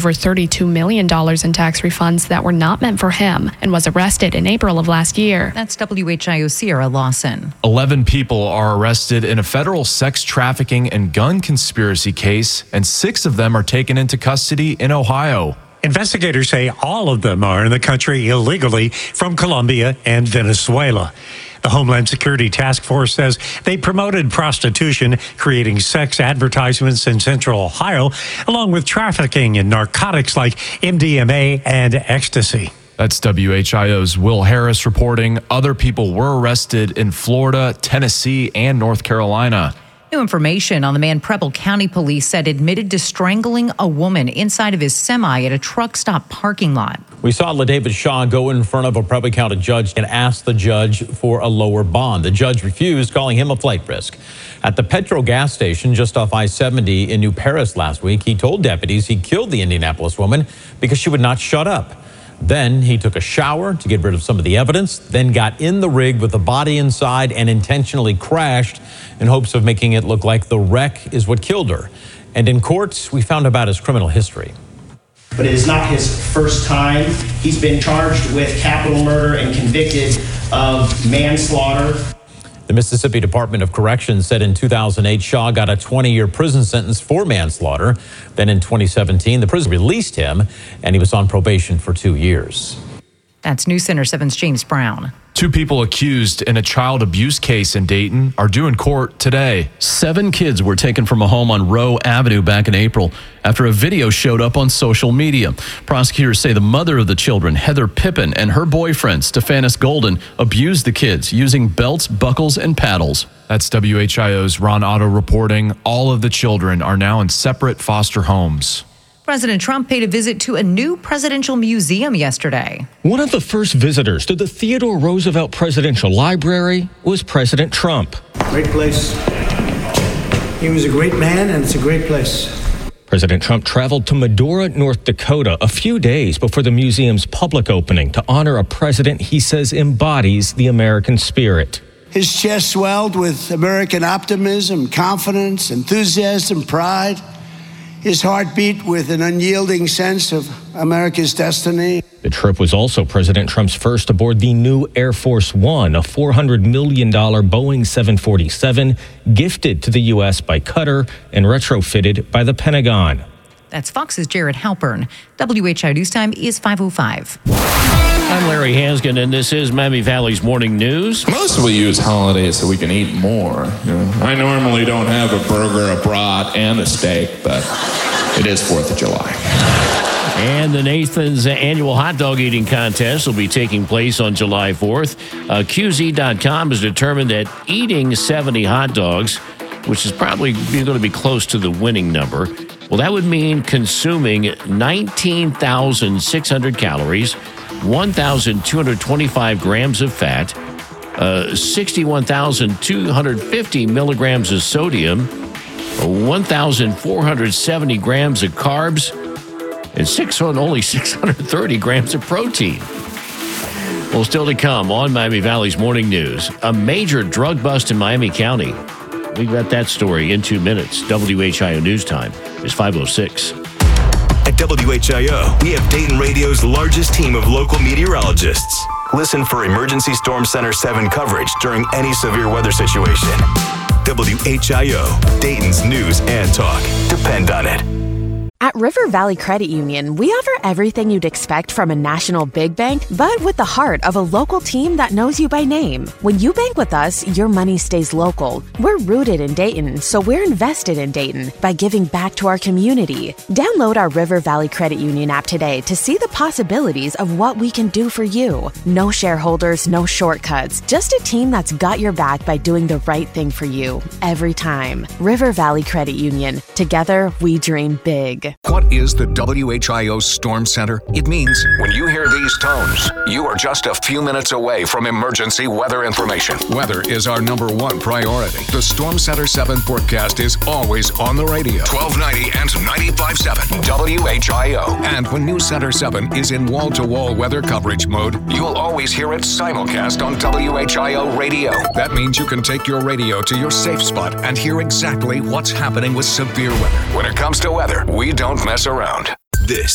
over $32 million in tax refunds that were not meant for him and was arrested in April of last year. That's WHIO Sierra Lawson. 11 people are arrested in a federal sex trafficking and gun conspiracy case, and 6 of them are taken into custody in Ohio. Investigators say all of them are in the country illegally from Colombia and Venezuela. The Homeland Security Task Force says they promoted prostitution, creating sex advertisements in Central Ohio, along with trafficking in narcotics like MDMA and ecstasy. That's WHIO's Will Harris reporting. Other people were arrested in Florida, Tennessee, and North Carolina. New information on the man Preble County Police said admitted to strangling a woman inside of his semi at a truck stop parking lot. We saw LaDavid Shaw go in front of a Preble County judge and ask the judge for a lower bond. The judge refused, calling him a flight risk. At the Petro gas station just off I-70 in New Paris last week, he told deputies he killed the Indianapolis woman because she would not shut up. Then he took a shower to get rid of some of the evidence, then got in the rig with the body inside and intentionally crashed in hopes of making it look like the wreck is what killed her. And in court, we found about his criminal history. But it is not his first time. He's been charged with capital murder and convicted of manslaughter. The Mississippi Department of Corrections said in 2008, Shaw got a 20-year prison sentence for manslaughter. Then in 2017, the prison released him, and he was on probation for 2 years. That's News Center 7's James Brown. 2 people accused in a child abuse case in Dayton are due in court today. 7 kids were taken from a home on Rowe Avenue back in April after a video showed up on social media. Prosecutors say the mother of the children, Heather Pippin, and her boyfriend, Stephanus Golden, abused the kids using belts, buckles, and paddles. That's WHIO's Ron Otto reporting. All of the children are now in separate foster homes. President Trump paid a visit to a new presidential museum yesterday. One of the first visitors to the Theodore Roosevelt Presidential Library was President Trump. Great place. He was a great man, and it's a great place. President Trump traveled to Medora, North Dakota, a few days before the museum's public opening to honor a president he says embodies the American spirit. His chest swelled with American optimism, confidence, enthusiasm, pride. His heart beat with an unyielding sense of America's destiny. The trip was also President Trump's first aboard the new Air Force One, a $400 million Boeing 747 gifted to the U.S. by Qatar and retrofitted by the Pentagon. That's Fox's Jared Halpern. WHIO News Time is 5:05. I'm Larry Hansgen, and this is Miami Valley's Morning News. Most of we use holidays so we can eat more. I normally don't have a burger, a brat, and a steak, but it is 4th of July. And the Nathan's annual hot dog eating contest will be taking place on July 4th. QZ.com has determined that eating 70 hot dogs, which is probably going to be close to the winning number, well, that would mean consuming 19,600 calories, 1,225 grams of fat, 61,250 milligrams of sodium, 1,470 grams of carbs, and only 630 grams of protein. Well, still to come on Miami Valley's Morning News, a major drug bust in Miami County. We've got that story in 2 minutes. WHIO News Time is 5:06. At WHIO, we have Dayton Radio's largest team of local meteorologists. Listen for Emergency Storm Center 7 coverage during any severe weather situation. WHIO, Dayton's news and talk. Depend on it. At River Valley Credit Union, we offer everything you'd expect from a national big bank, but with the heart of a local team that knows you by name. When you bank with us, your money stays local. We're rooted in Dayton, so we're invested in Dayton by giving back to our community. Download our River Valley Credit Union app today to see the possibilities of what we can do for you. No shareholders, no shortcuts, just a team that's got your back by doing the right thing for you every time. River Valley Credit Union. Together, we dream big. What is the WHIO Storm Center? It means when you hear these tones, you are just a few minutes away from emergency weather information. Weather is our #1 priority. The Storm Center 7 forecast is always on the radio. 1290 and 95.7 WHIO. And when News Center 7 is in wall-to-wall weather coverage mode, you'll always hear it simulcast on WHIO radio. That means you can take your radio to your safe spot and hear exactly what's happening with severe weather. When it comes to weather, we don't mess around. This